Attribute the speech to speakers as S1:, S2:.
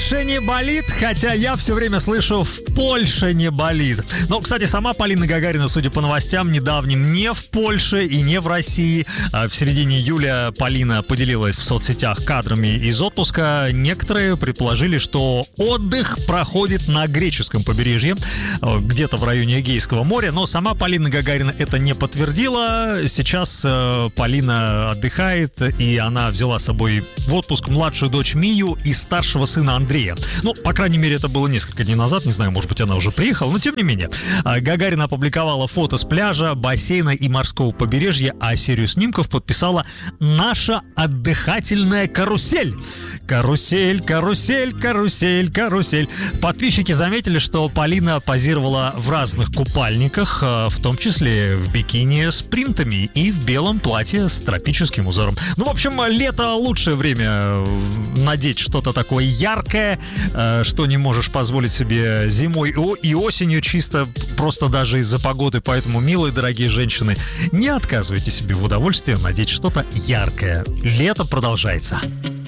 S1: Польше не болит, хотя я все время слышу «в Польше не болит». Но, кстати, сама Полина Гагарина, судя по новостям, недавним не в Польше и не в России. В середине июля Полина поделилась в соцсетях кадрами из отпуска. Некоторые предположили, что отдых проходит на греческом побережье, где-то в районе Эгейского моря, но сама Полина Гагарина это не подтвердила. Сейчас Полина отдыхает, и она взяла с собой в отпуск младшую дочь Мию и старшего сына Андрея. Ну, по крайней мере, это было несколько дней назад, не знаю, может быть, она уже приехала, но тем не менее. Гагарина опубликовала фото с пляжа, бассейна и морского побережья, а серию снимков подписала «Наша отдыхательная карусель». Карусель, карусель, карусель, карусель. Подписчики заметили, что Полина позировала в разных купальниках, в том числе в бикини с принтами и в белом платье с тропическим узором. Ну, в общем, лето — лучшее время надеть что-то такое яркое, что не можешь позволить себе зимой и осенью, чисто просто даже из-за погоды. Поэтому, милые дорогие женщины, не отказывайте себе в удовольствии надеть что-то яркое. Лето продолжается.